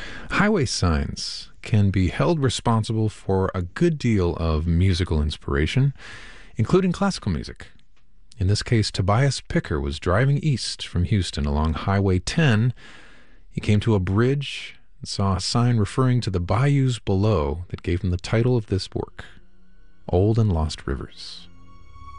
Highway signs can be held responsible for a good deal of musical inspiration, including classical music. In this case, Tobias Picker was driving east from Houston along Highway 10. He came to a bridge and saw a sign referring to the bayous below that gave him the title of this work, Old and Lost Rivers.